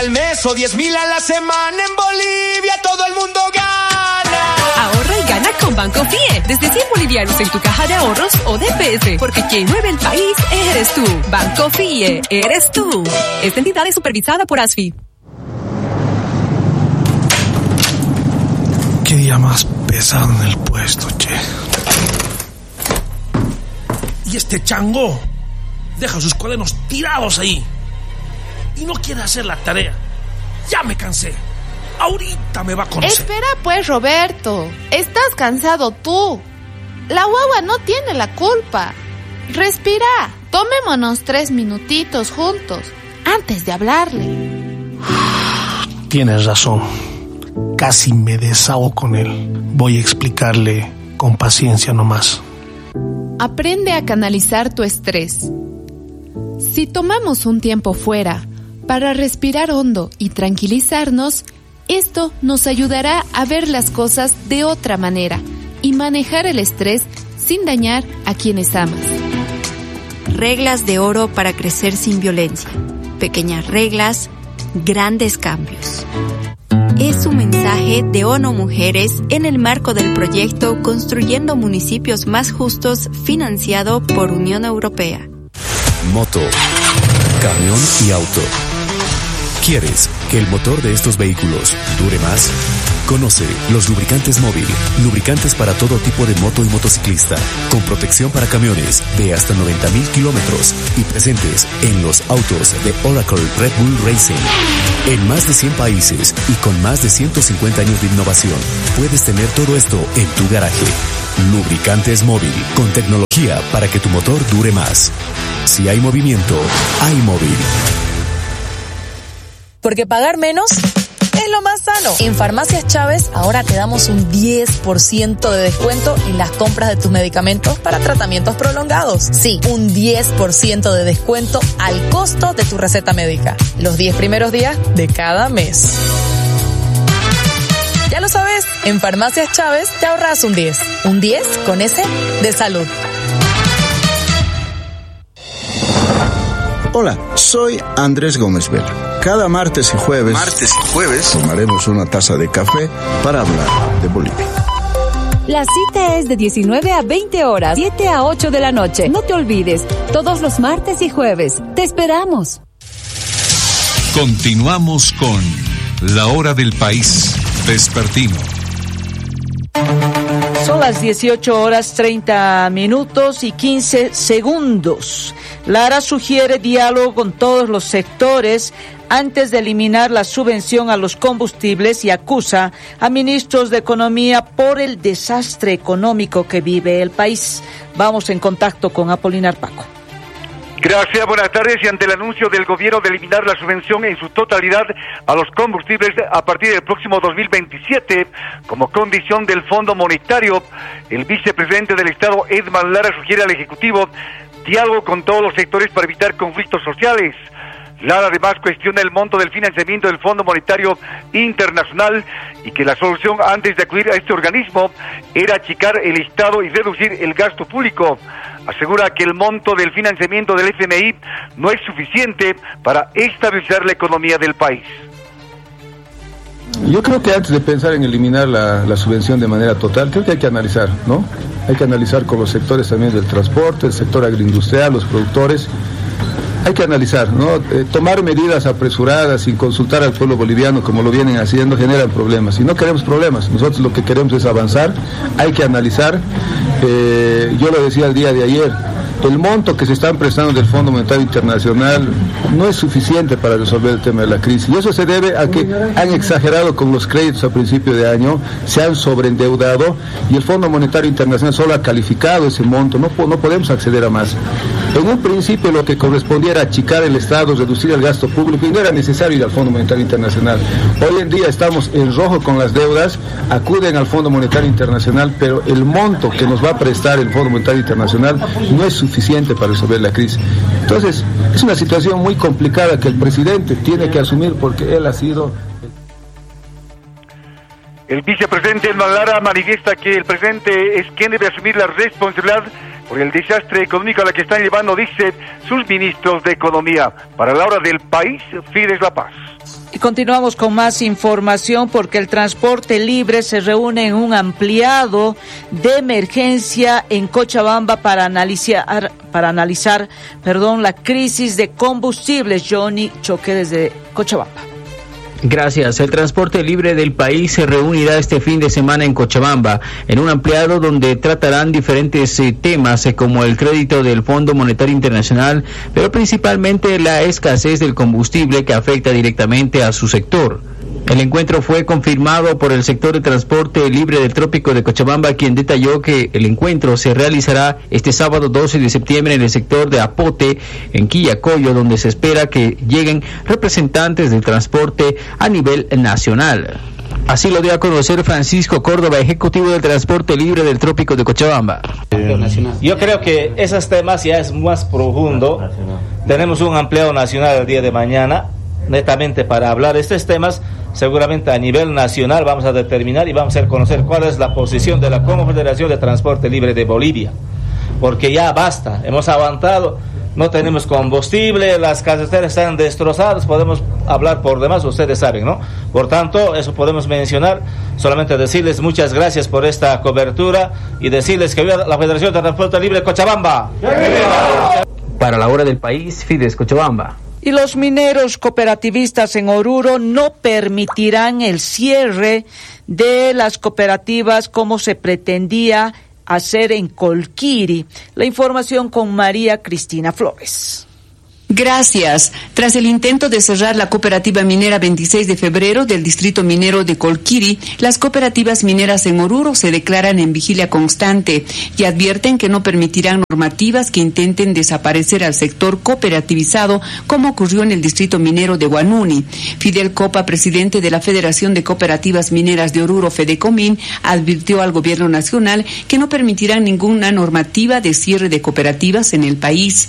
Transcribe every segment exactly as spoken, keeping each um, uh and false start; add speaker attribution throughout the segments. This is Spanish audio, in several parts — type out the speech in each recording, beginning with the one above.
Speaker 1: Al mes o diez mil a la semana en Bolivia, todo el mundo gana.
Speaker 2: Ahorra y gana con Banco F I E. Desde cien bolivianos en tu caja de ahorros o D P S. Porque quien mueve el país eres tú. Banco F I E, eres tú. Esta entidad es supervisada por ASFI.
Speaker 3: Qué día más pesado en el puesto, che. Y este chango deja sus cuadernos tirados ahí y no quiere hacer la tarea. Ya me cansé. Ahorita me va a conocer.
Speaker 4: Espera pues, Roberto. Estás cansado tú. La guagua no tiene la culpa. Respira. Tomémonos tres minutitos juntos antes de hablarle.
Speaker 3: Tienes razón. Casi me desahogo con él. Voy a explicarle con paciencia nomás.
Speaker 4: Aprende a canalizar tu estrés. Si tomamos un tiempo fuera para respirar hondo y tranquilizarnos, esto nos ayudará a ver las cosas de otra manera y manejar el estrés sin dañar a quienes amas.
Speaker 5: Reglas de oro para crecer sin violencia. Pequeñas reglas, grandes cambios. Es un mensaje de ONU Mujeres en el marco del proyecto Construyendo Municipios Más Justos, financiado por Unión Europea.
Speaker 6: Moto, camión y auto. ¿Quieres que el motor de estos vehículos dure más? Conoce los lubricantes móvil, lubricantes para todo tipo de moto y motociclista, con protección para camiones de hasta noventa mil kilómetros y presentes en los autos de Oracle Red Bull Racing. En más de cien países y con más de ciento cincuenta años de innovación, puedes tener todo esto en tu garaje. Lubricantes móvil, con tecnología para que tu motor dure más. Si hay movimiento, hay móvil.
Speaker 7: Porque pagar menos es lo más sano. En Farmacias Chávez ahora te damos un diez por ciento de descuento en las compras de tus medicamentos para tratamientos prolongados. Sí, un diez por ciento de descuento al costo de tu receta médica. Los diez primeros días de cada mes. Ya lo sabes, en Farmacias Chávez te ahorras un diez. Un diez con S de salud.
Speaker 8: Hola, soy Andrés Gómez Vela. Cada martes y jueves,
Speaker 9: martes y jueves
Speaker 8: tomaremos una taza de café para hablar de Bolivia.
Speaker 10: La cita es de diecinueve a veinte horas, siete a ocho de la noche. No te olvides, todos los martes y jueves. Te esperamos.
Speaker 11: Continuamos con La Hora del País Vespertino.
Speaker 12: Son las dieciocho horas treinta minutos y quince segundos. Lara sugiere diálogo con todos los sectores antes de eliminar la subvención a los combustibles y acusa a ministros de Economía por el desastre económico que vive el país. Vamos en contacto con Apolinar Paco.
Speaker 13: Gracias, buenas tardes. Y ante el anuncio del gobierno de eliminar la subvención en su totalidad a los combustibles a partir del próximo dos mil veintisiete, como condición del Fondo Monetario, el vicepresidente del Estado, Edman Lara, sugiere al Ejecutivo diálogo con todos los sectores para evitar conflictos sociales. Lara además cuestiona el monto del financiamiento del Fondo Monetario Internacional y que la solución antes de acudir a este organismo era achicar el Estado y reducir el gasto público. Asegura que el monto del financiamiento del F M I no es suficiente para estabilizar la economía del país.
Speaker 14: Yo creo que antes de pensar en eliminar la, la subvención de manera total, creo que hay que analizar, ¿no? Hay que analizar con los sectores también del transporte, el sector agroindustrial, los productores. Hay que analizar, ¿no? Eh, tomar medidas apresuradas sin consultar al pueblo boliviano como lo vienen haciendo generan problemas. Y no queremos problemas, nosotros lo que queremos es avanzar, hay que analizar. Eh, yo lo decía el día de ayer, el monto que se están prestando del Fondo Monetario Internacional no es suficiente para resolver el tema de la crisis. Y eso se debe a que han exagerado con los créditos a principio de año, se han sobreendeudado y el Fondo Monetario Internacional solo ha calificado ese monto, no, no podemos acceder a más. En un principio lo que correspondía era achicar el Estado, reducir el gasto público y no era necesario ir al Fondo Monetario Internacional. Hoy en día estamos en rojo con las deudas, acuden al Fondo Monetario Internacional, pero el monto que nos va a prestar el Fondo Monetario Internacional no es suficiente para resolver la crisis. Entonces, es una situación muy complicada que el presidente tiene que asumir porque él ha sido...
Speaker 13: El vicepresidente Edman Lara manifiesta que el presidente es quien debe asumir la responsabilidad por el desastre económico a la que están llevando, dice, sus ministros de Economía. Para la Hora del País, Fides La Paz.
Speaker 12: Y continuamos con más información porque el transporte libre se reúne en un ampliado de emergencia en Cochabamba para analizar, para analizar, perdón, la crisis de combustibles. Johnny Choque desde Cochabamba.
Speaker 9: Gracias. El transporte libre del país se reunirá este fin de semana en Cochabamba, en un ampliado donde tratarán diferentes eh, temas eh, como el crédito del Fondo Monetario Internacional, pero principalmente la escasez del combustible que afecta directamente a su sector. El encuentro fue confirmado por el sector de transporte libre del Trópico de Cochabamba, quien detalló que el encuentro se realizará este sábado doce de septiembre en el sector de Apote, en Quillacollo, donde se espera que lleguen representantes del transporte a nivel nacional. Así lo dio a conocer Francisco Córdoba, ejecutivo del transporte libre del Trópico de Cochabamba.
Speaker 15: Yo creo que esos temas ya es más profundo. Tenemos un ampliado nacional el día de mañana, netamente para hablar de estos temas. Seguramente a nivel nacional vamos a determinar y vamos a hacer conocer cuál es la posición de la Confederación de Transporte Libre de Bolivia, porque ya basta, hemos aguantado, no tenemos combustible, las carreteras están destrozadas, podemos hablar por demás, ustedes saben, ¿no? Por tanto, eso podemos mencionar, solamente decirles muchas gracias por esta cobertura y decirles que viva la Federación de Transporte Libre de Cochabamba.
Speaker 9: Para la hora del país, Fides Cochabamba.
Speaker 12: Y los mineros cooperativistas en Oruro no permitirán el cierre de las cooperativas como se pretendía hacer en Colquiri. La información con María Cristina Flores.
Speaker 16: Gracias. Tras el intento de cerrar la cooperativa minera veintiséis de febrero del distrito minero de Colquiri, las cooperativas mineras en Oruro se declaran en vigilia constante y advierten que no permitirán normativas que intenten desaparecer al sector cooperativizado, como ocurrió en el distrito minero de Huanuni. Fidel Copa, presidente de la Federación de Cooperativas Mineras de Oruro, Fedecomín, advirtió al gobierno nacional que no permitirán ninguna normativa de cierre de cooperativas en el país.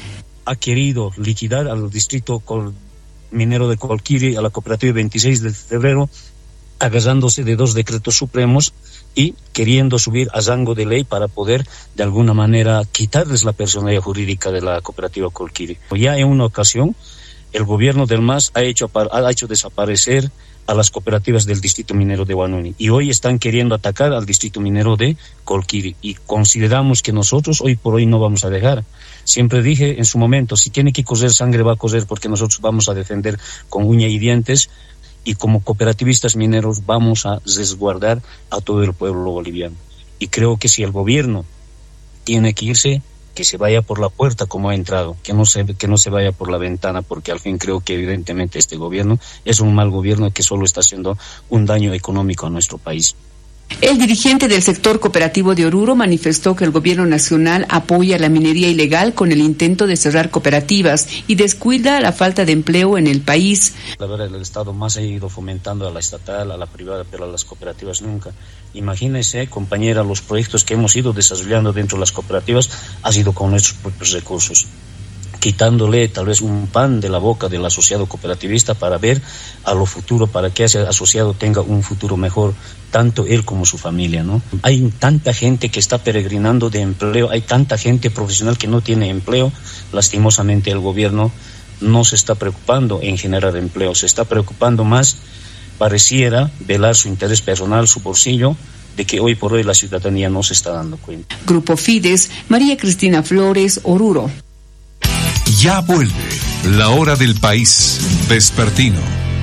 Speaker 17: Ha querido liquidar al distrito minero de Colquiri, a la cooperativa veintiséis de febrero, agarrándose de dos decretos supremos y queriendo subir a rango de ley para poder de alguna manera quitarles la personalidad jurídica de la cooperativa Colquiri. Ya en una ocasión el gobierno del M A S ha hecho, ha hecho desaparecer a las cooperativas del distrito minero de Huanuni y hoy están queriendo atacar al distrito minero de Colquiri y consideramos que nosotros hoy por hoy no vamos a dejar. Siempre dije en su momento, si tiene que correr sangre va a correr, porque nosotros vamos a defender con uña y dientes y como cooperativistas mineros vamos a resguardar a todo el pueblo boliviano. Y creo que si el gobierno tiene que irse, que se vaya por la puerta como ha entrado, que no se, que no se vaya por la ventana, porque al fin creo que evidentemente este gobierno es un mal gobierno que solo está haciendo un daño económico a nuestro país.
Speaker 16: El dirigente del sector cooperativo de Oruro manifestó que el gobierno nacional apoya la minería ilegal con el intento de cerrar cooperativas y descuida la falta de empleo en el país.
Speaker 17: La verdad, el Estado más ha ido fomentando a la estatal, a la privada, pero a las cooperativas nunca. Imagínense, compañera, los proyectos que hemos ido desarrollando dentro de las cooperativas ha sido con nuestros propios recursos, quitándole tal vez un pan de la boca del asociado cooperativista para ver a lo futuro, para que ese asociado tenga un futuro mejor, tanto él como su familia, ¿no? Hay tanta gente que está peregrinando de empleo, hay tanta gente profesional que no tiene empleo. Lastimosamente el gobierno no se está preocupando en generar empleo, se está preocupando más, pareciera, velar su interés personal, su bolsillo, de que hoy por hoy la ciudadanía no se está dando cuenta.
Speaker 16: Grupo Fides, María Cristina Flores, Oruro.
Speaker 11: Ya vuelve la hora del país vespertino.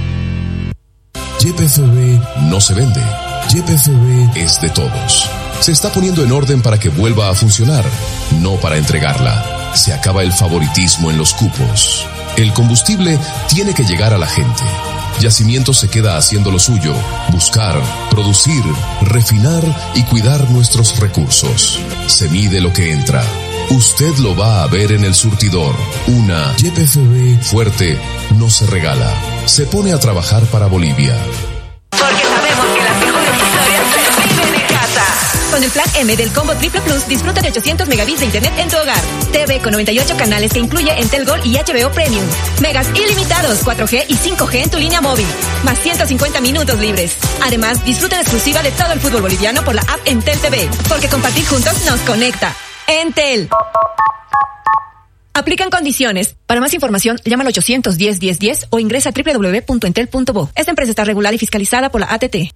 Speaker 18: Y P F B no se vende. Y P F B es de todos. Se está poniendo en orden para que vuelva a funcionar, no para entregarla. Se acaba el favoritismo en los cupos. El combustible tiene que llegar a la gente. Yacimiento se queda haciendo lo suyo: buscar, producir, refinar y cuidar nuestros recursos. Se mide lo que entra. Usted lo va a ver en el surtidor. Una Y P F B fuerte no se regala. Se pone a trabajar para Bolivia.
Speaker 2: Porque sabemos que las mejores historias se viven en casa. Con el plan M del Combo Triple Plus, disfruta de ochocientos megabits de internet en tu hogar. T V con noventa y ocho canales que incluye Entel Gold y H B O Premium. Megas ilimitados, cuatro G y cinco G en tu línea móvil. Más ciento cincuenta minutos libres. Además, disfruta en exclusiva de todo el fútbol boliviano por la app Entel T V. Porque compartir juntos nos conecta. Entel. Aplican condiciones. Para más información, llama al ochocientos diez, diez, diez o ingresa a doble u doble u doble u punto entel punto bo. Esta empresa está regulada y fiscalizada por la A T T.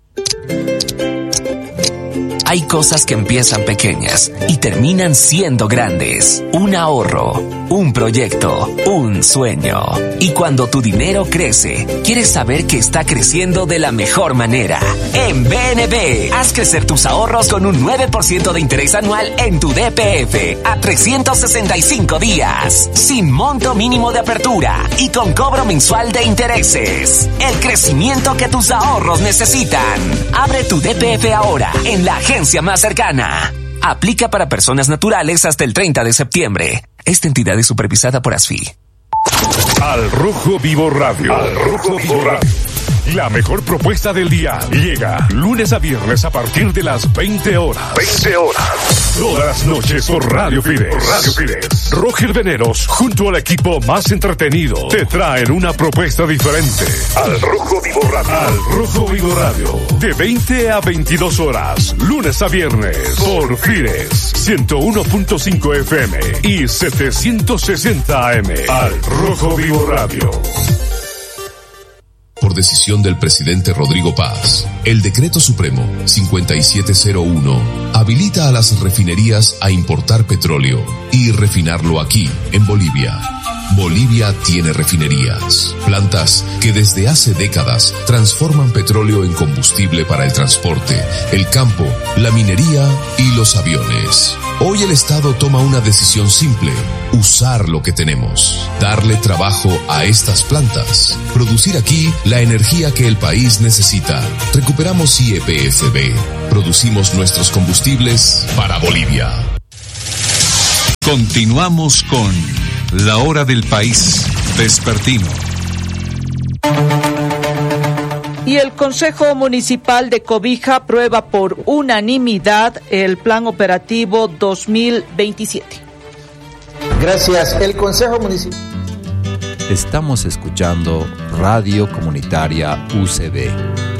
Speaker 19: Hay cosas que empiezan pequeñas y terminan siendo grandes. Un ahorro, un proyecto, un sueño. Y cuando tu dinero crece, quieres saber que está creciendo de la mejor manera. En B N B, haz crecer tus ahorros con un nueve por ciento de interés anual en tu D P F a trescientos sesenta y cinco días, sin monto mínimo de apertura y con cobro mensual de intereses. El crecimiento que tus ahorros necesitan. Abre tu D P F ahora en la agencia más cercana. Aplica para personas naturales hasta el treinta de septiembre. Esta entidad es supervisada por ASFI.
Speaker 20: Al Rojo Vivo Radio. Al Rojo Vivo Radio. La mejor propuesta del día llega lunes a viernes a partir de las veinte horas. veinte horas. Todas las noches por Radio Fides. Por Radio Fides. Roger Veneros, junto al equipo más entretenido, te traen una propuesta diferente. Al Rojo Vivo Radio. Al Rojo Vivo Radio. De veinte a veintidós horas. Lunes a viernes. Por Fides. ciento uno punto cinco F M y setecientos sesenta A M. Al Rojo Vivo Radio.
Speaker 18: Por decisión del presidente Rodrigo Paz, el Decreto Supremo cincuenta y siete cero uno habilita a las refinerías a importar petróleo y refinarlo aquí, en Bolivia. Bolivia tiene refinerías, plantas que desde hace décadas transforman petróleo en combustible para el transporte, el campo, la minería y los aviones. Hoy el Estado toma una decisión simple: usar lo que tenemos, darle trabajo a estas plantas, producir aquí la energía que el país necesita. Recuperamos I E P F B, producimos nuestros combustibles para Bolivia.
Speaker 11: Continuamos con La Hora del País Vespertino.
Speaker 12: Y el Consejo Municipal de Cobija aprueba por unanimidad el Plan Operativo dos mil veintisiete.
Speaker 21: Gracias. El Consejo Municipal.
Speaker 22: Estamos escuchando Radio Comunitaria U C B.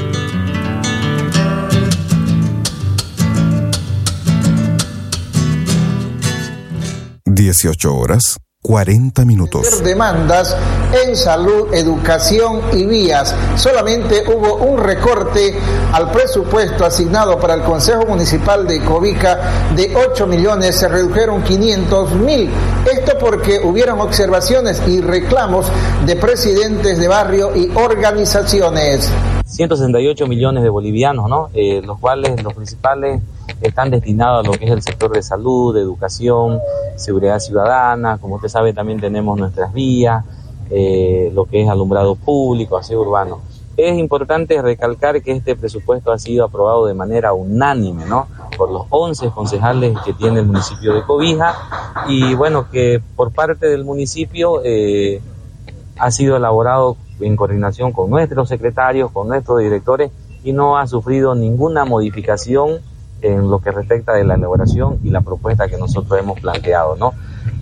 Speaker 23: dieciocho horas, cuarenta minutos.
Speaker 21: Demandas en salud, educación y vías. Solamente hubo un recorte al presupuesto asignado para el Consejo Municipal de Cobija de ocho millones, se redujeron quinientos mil. Esto porque hubieron observaciones y reclamos de presidentes de barrio y organizaciones.
Speaker 24: ciento sesenta y ocho millones de bolivianos, ¿no? Eh, los cuales los principales están destinados a lo que es el sector de salud, de educación, seguridad ciudadana. Como usted sabe, también tenemos nuestras vías, eh, lo que es alumbrado público, aseo urbano. Es importante recalcar que este presupuesto ha sido aprobado de manera unánime, ¿no? Por los once concejales que tiene el municipio de Cobija, y bueno, que por parte del municipio eh, ha sido elaborado en coordinación con nuestros secretarios, con nuestros directores, y no ha sufrido ninguna modificación en lo que respecta de la elaboración y la propuesta que nosotros hemos planteado, ¿no?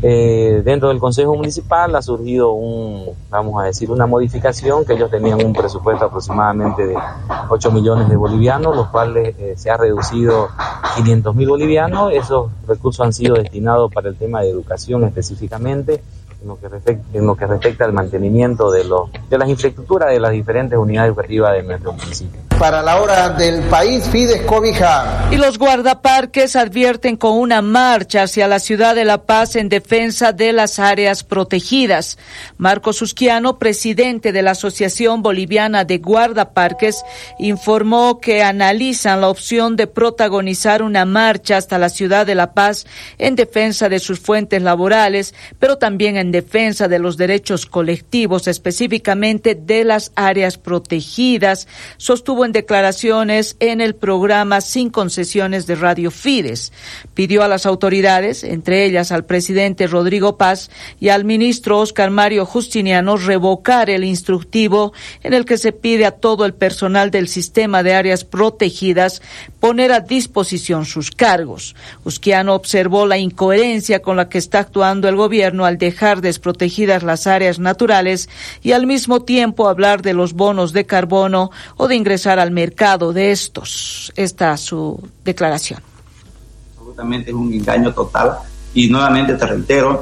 Speaker 24: Eh, dentro del Consejo Municipal ha surgido un, vamos a decir, una modificación, que ellos tenían un presupuesto aproximadamente de ocho millones de bolivianos, los cuales eh, se ha reducido quinientos mil bolivianos. Esos recursos han sido destinados para el tema de educación específicamente, en lo que respecta, en lo que respecta al mantenimiento de, los, de las infraestructuras de las diferentes unidades educativas de nuestro municipio.
Speaker 21: Para la Hora del País, Fides Cobija.
Speaker 12: Y los guardaparques advierten con una marcha hacia la ciudad de La Paz en defensa de las áreas protegidas. Marcos Usquiano, presidente de la Asociación Boliviana de Guardaparques, informó que analizan la opción de protagonizar una marcha hasta la ciudad de La Paz en defensa de sus fuentes laborales, pero también en defensa de los derechos colectivos, específicamente de las áreas protegidas, sostuvo en declaraciones en el programa Sin Concesiones de Radio Fides. Pidió a las autoridades, entre ellas al presidente Rodrigo Paz y al ministro Óscar Mario Justiniano, revocar el instructivo en el que se pide a todo el personal del sistema de áreas protegidas poner a disposición sus cargos. Usquiano observó la incoherencia con la que está actuando el gobierno al dejar desprotegidas las áreas naturales y al mismo tiempo hablar de los bonos de carbono o de ingresar al mercado de estos. Esta es su declaración.
Speaker 25: Absolutamente es un engaño total, y nuevamente te reitero,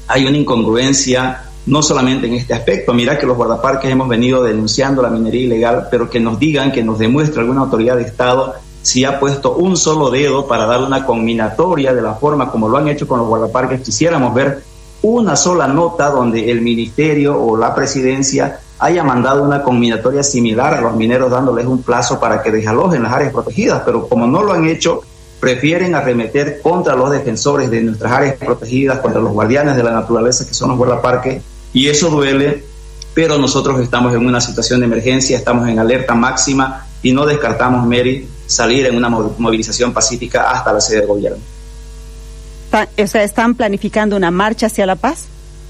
Speaker 1: hay una incongruencia no solamente en este aspecto. Mira que los guardaparques hemos venido denunciando la minería ilegal, pero que nos digan, que nos demuestre alguna autoridad de Estado si ha puesto un solo dedo para darle una conminatoria de la forma como lo han hecho con los guardaparques. Quisiéramos ver una sola nota donde el ministerio o la presidencia haya mandado una conminatoria similar a los mineros, dándoles un plazo para que desalojen las áreas protegidas, pero como no lo han hecho, prefieren arremeter contra los defensores de nuestras áreas protegidas, contra los guardianes de la naturaleza que son los guardaparques, y eso duele, pero nosotros estamos en una situación de emergencia, estamos en alerta máxima y no descartamos, Mary, salir en una movilización pacífica hasta la sede del gobierno.
Speaker 3: O sea, ¿están planificando una marcha hacia La Paz?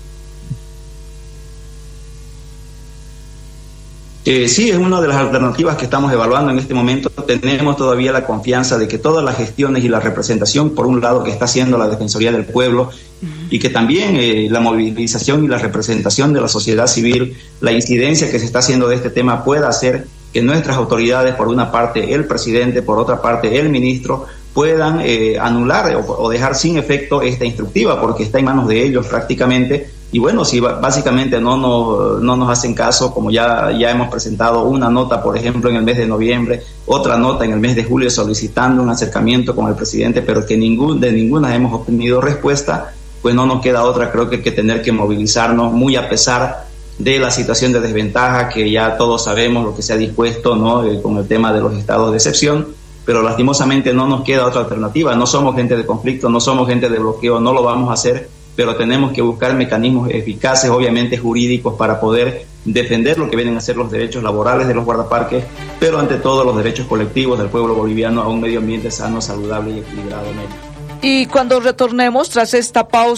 Speaker 1: Eh, sí, es una de las alternativas que estamos evaluando en este momento. Tenemos todavía la confianza de que todas las gestiones y la representación, por un lado, que está haciendo la Defensoría del Pueblo, uh-huh. y que también eh, la movilización y la representación de la sociedad civil, la incidencia que se está haciendo de este tema pueda hacer que nuestras autoridades, por una parte el presidente, por otra parte el ministro, puedan eh, anular o, o dejar sin efecto esta instructiva, porque está en manos de ellos prácticamente. Y bueno, si básicamente no nos, no nos hacen caso, como ya, ya hemos presentado una nota, por ejemplo, en el mes de noviembre, otra nota en el mes de julio solicitando un acercamiento con el presidente, pero que ningún, de ninguna hemos obtenido respuesta, pues no nos queda otra, creo que, que tener que movilizarnos, muy a pesar de la situación de desventaja que ya todos sabemos lo que se ha dispuesto, ¿no? Eh, con el tema de los estados de excepción, pero lastimosamente no nos queda otra alternativa. No somos gente de conflicto, no somos gente de bloqueo, no lo vamos a hacer, pero tenemos que buscar mecanismos eficaces, obviamente jurídicos, para poder defender lo que vienen a ser los derechos laborales de los guardaparques, pero ante todo los derechos colectivos del pueblo boliviano a un medio ambiente sano, saludable y equilibrado.
Speaker 12: Y cuando retornemos tras esta pausa,